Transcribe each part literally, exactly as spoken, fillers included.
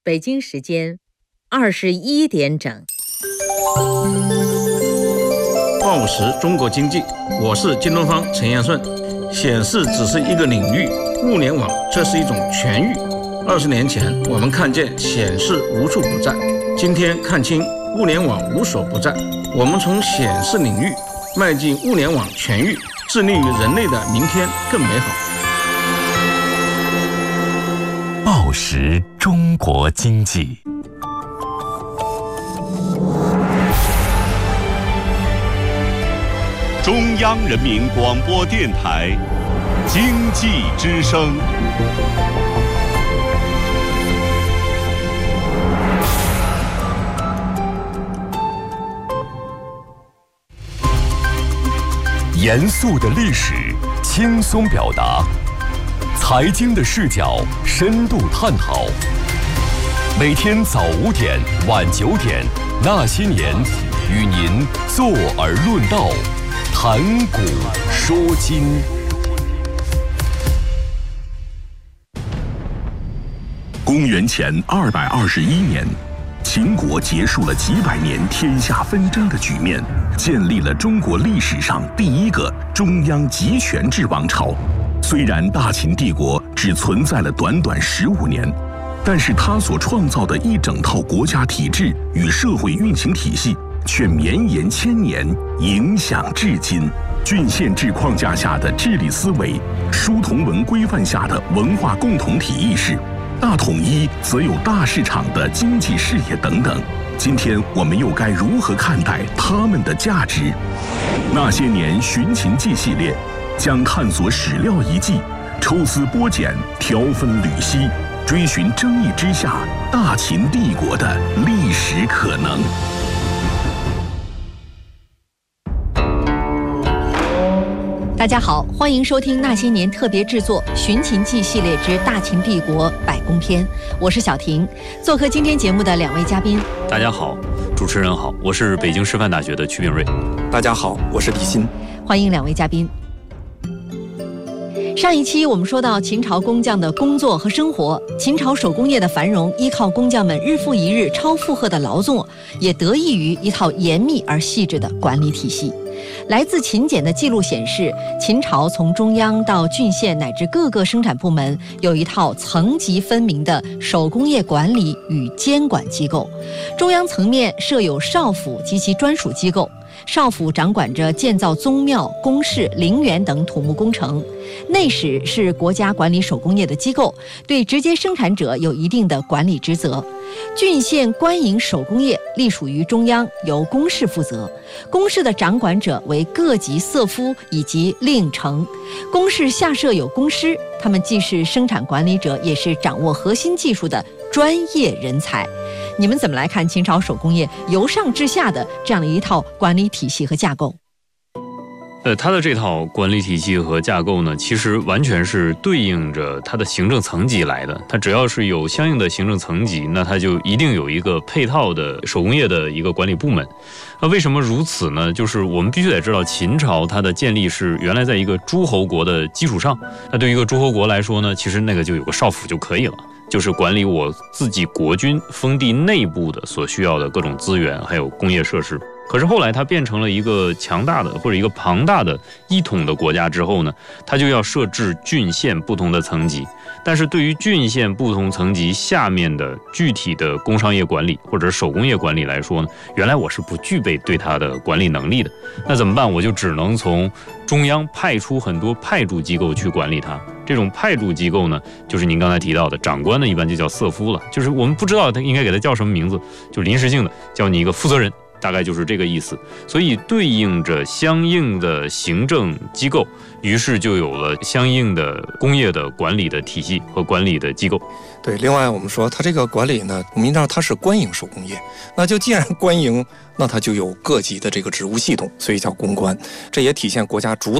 北京时间二十一点整。 报时中国经济，我是新东方陈彦顺。显示只是一个领域，物联网这是一种全域。二十年前，我们看见显示无处不在，今天看清物联网无所不在。我们从显示领域迈进物联网全域，致力于人类的明天更美好。 报时中国经济。 中央人民广播电台经济之声。 严肃的历史，轻松表达；财经的视角，深度探讨。每天早五点，晚九点，那些年，与您坐而论道，谈古说今。 公元前二百二十一年，秦国结束了几百年天下纷争的局面，建立了中国历史上第一个中央集权制王朝。虽然大秦帝国只存在了短短十五年，但是它所创造的一整套国家体制与社会运行体系却绵延千年，影响至今。郡县制框架下的治理思维，书同文规范下的文化共同体意识，大统一则有大市场的经济视野等等。今天我们又该如何看待他们的价值？那些年寻秦记系列将探索史料遗迹，抽丝剥茧，挑分缕析，追寻争议之下大秦帝国的历史可能。 大家好，欢迎收听那些年特别制作《寻秦记》系列之大秦帝国百宫篇，我是小婷。做客今天节目的两位嘉宾， 大家好，主持人好，我是北京师范大学的曲炳瑞。 大家好，我是李欣。 欢迎两位嘉宾。上一期我们说到秦朝工匠的工作和生活，秦朝手工业的繁荣依靠工匠们日复一日超负荷的劳作，也得益于一套严密而细致的管理体系。来自秦简的记录显示，秦朝从中央到郡县乃至各个生产部门，有一套层级分明的手工业管理与监管机构。中央层面设有少府及其专属机构，少府掌管着建造宗庙、宫室、陵园等土木工程。内史是国家管理手工业的机构，对直接生产者有一定的管理职责。郡县官营手工业隶属于中央，由宫室负责。宫室的掌管者为各级色夫以及令丞。宫室下设有宫师，他们既是生产管理者，也是掌握核心技术的专业人才。你们怎么来看秦朝手工业由上至下的这样的一套管理体系和架构？ 呃，它的这套管理体系和架构呢，其实完全是对应着它的行政层级来的。它只要是有相应的行政层级，那它就一定有一个配套的手工业的一个管理部门。那为什么如此呢？就是我们必须得知道，秦朝它的建立是原来在一个诸侯国的基础上。那对于一个诸侯国来说呢，其实那个就有个少府就可以了，就是管理我自己国君封地内部的所需要的各种资源，还有工业设施。可是后来它变成了一个强大的或者一个庞大的一统的国家之后呢，它就要设置郡县不同的层级。但是对于郡县不同层级下面的具体的工商业管理或者手工业管理来说呢，原来我是不具备对它的管理能力的。那怎么办？我就只能从中央派出很多派驻机构去管理它。这种派驻机构呢，就是您刚才提到的长官呢，一般就叫色夫了，就是我们不知道他应该给他叫什么名字，就临时性的叫你一个负责人，大概就是这个意思。所以对应着相应的行政机构，于是就有了相应的工业的管理的体系和管理的机构。 对，另外我们说它这个管理呢，我们知道它是官营手工业，那就既然官营，那它就有各级的这个职务系统，所以叫公官。这也体现国家主导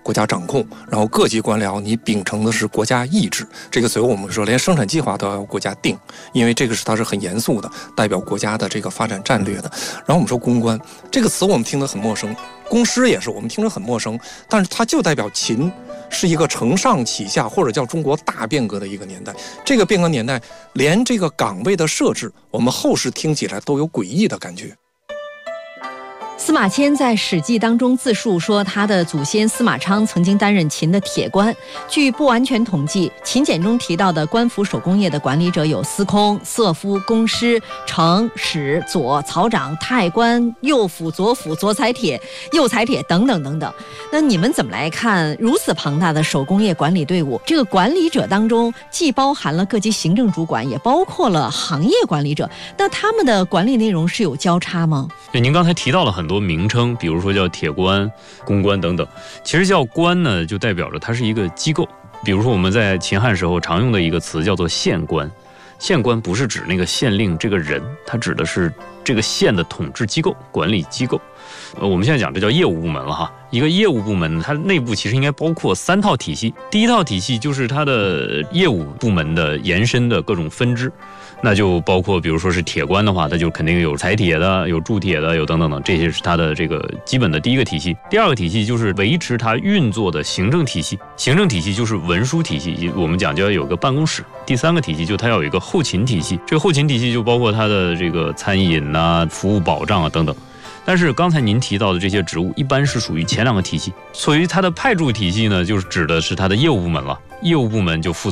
国家掌控，然后各级官僚你秉承的是国家意志。这个所以我们说连生产计划都要国家定，因为这个是它是很严肃的，代表国家的这个发展战略的。然后我们说公关这个词我们听得很陌生，公师也是我们听着很陌生，但是它就代表秦是一个承上启下或者叫中国大变革的一个年代。这个变革年代连这个岗位的设置我们后世听起来都有诡异的感觉。 司马迁在《史记》当中自述说，他的祖先司马昌曾经担任秦的铁官。据不完全统计，秦简中提到的官府手工业的管理者有司空、色夫、工师、程、史、左、曹长、太官、右辅、左辅、左采铁、右采铁等等等等。那你们怎么来看如此庞大的手工业管理队伍？这个管理者当中既包含了各级行政主管，也包括了行业管理者。那他们的管理内容是有交叉吗？ 对，您刚才提到了很多名称，比如说叫铁官、公官等等。其实叫官呢，就代表着它是一个机构。比如说我们在秦汉时候常用的一个词叫做县官。县官不是指那个县令这个人，它指的是这个县的统治机构、管理机构。呃，我们现在讲这叫业务部门了哈。一个业务部门，它内部其实应该包括三套体系。第一套体系就是它的业务部门的延伸的各种分支，那就包括比如说是铁官的话，它就肯定有采铁的，有铸铁的，有等等等，这些是它的这个基本的第一个体系。第二个体系就是维持它运作的行政体系，行政体系就是文书体系，我们讲就要有个办公室。第三个体系就它要有一个后勤体系，这个后勤体系就包括它的这个餐饮啊、服务保障啊等等。但是刚才您提到的这些职务一般是属于前两个体系，所以它的派驻体系呢，就是指的是它的业务部门了。业务部门就负责